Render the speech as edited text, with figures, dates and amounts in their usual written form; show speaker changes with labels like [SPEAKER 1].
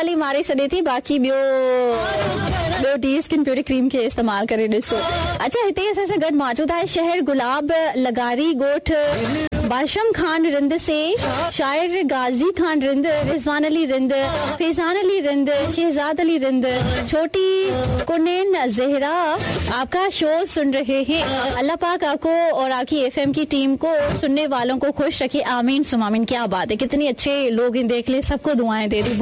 [SPEAKER 1] ताली मारे छॾे थी, बाक़ी ॿियो डी स्किन ब्यूटी क्रीम खे इस्तेमाल करे ॾिसो। अच्छा, हिते असां सां गॾु मौजूद आहे शहर गुलाब लगारी ॻोठ बाशम खान रिंद से शायर गाजी खान रिंद, रिजवान अली रिंद, फैजान अली रिंद, शहजाद अली रिंद, छोटी कुनैन जहरा आपका शो सुन रहे हैं। अल्लाह पाक आपको और आपकी एफएम की टीम को, सुनने वालों को खुश रखे, आमीन सुमामीन। क्या बात है, कितने अच्छे लोग हैं, देख ले, सबको दुआएं दे दी।